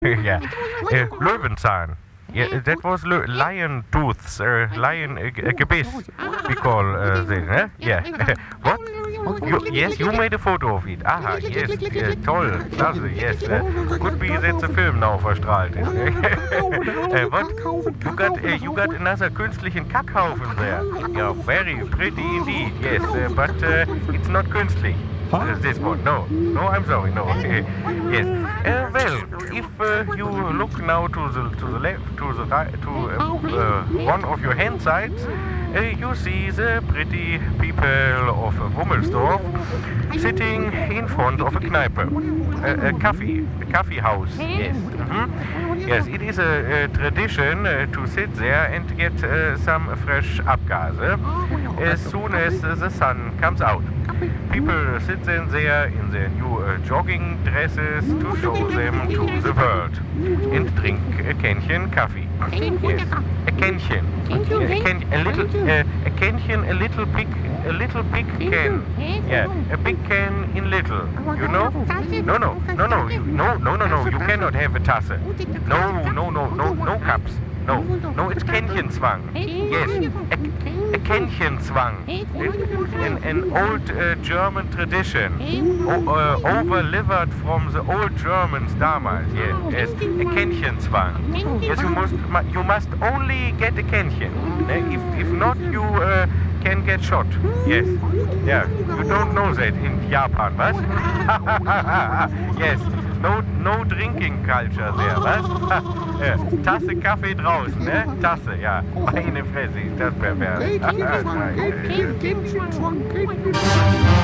Yeah. Löwenzahn. Yeah, that was lion tooths, lion Gebiss, we call this, eh? Yeah. What? Yes, you made a photo of it. Aha, yes, toll, klasse, yes. Could be that's a film now verstrahlt is. What? You got another künstlichen Kackhaufen there. Yeah, very pretty indeed, yes, but it's not künstlich. This one, no, I'm sorry, no. Yes. Well, if you look now to the left, to the right, to one of your hand sides, you see the pretty people of Wummelsdorf sitting in front of a Kneipe, a coffee house. Yes. Yes, it is a tradition to sit there and get some fresh Abgase as soon as the sun comes out. People sit then there in their new jogging dresses to show them to the world and drink a Kännchen coffee. Yes, a Kännchen. A Kännchen, a little big can. Yeah, a big can in little. You know? No. You cannot have a Tasse. No cups. No, it's Kännchenzwang. Yes, a Kännchenzwang. An old German tradition, overlivered from the old Germans damals. Yes, a Kännchenzwang. Yes, you must only get a Kännchen. If not, you can get shot. Yes, yeah. You don't know that in Japan, was? Yes. No drinking culture there, was? Tasse Kaffee draußen, ne? Tasse, ja. Meine Fresse, ist das pervers.